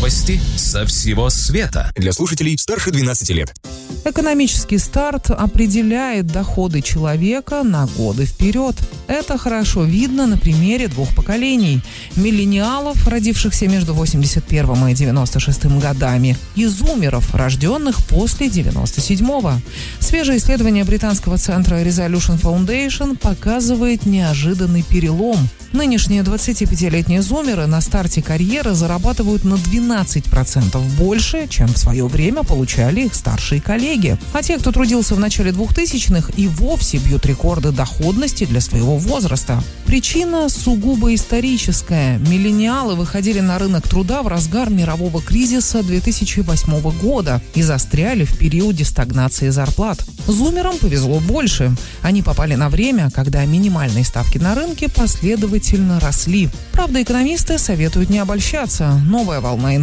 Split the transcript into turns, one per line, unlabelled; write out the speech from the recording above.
Новости со всего света.
Для слушателей старше 12 лет.
Экономический старт определяет доходы человека на годы вперед. Это хорошо видно на примере двух поколений. Миллениалов, родившихся между 81 и 96 годами, и зумеров, рожденных после 97-го. Свежее исследование британского центра Resolution Foundation показывает неожиданный перелом. Нынешние 25-летние зумеры на старте карьеры зарабатывают на 12% больше, чем в свое время получали их старшие коллеги. А те, кто трудился в начале 2000-х, и вовсе бьют рекорды доходности для своего возраста. Причина сугубо историческая. Миллениалы выходили на рынок труда в разгар мирового кризиса 2008 года и застряли в периоде стагнации зарплат. Зумерам повезло больше. Они попали на время, когда минимальные ставки на рынке последовательно росли. Правда, экономисты советуют не обольщаться. Новая волна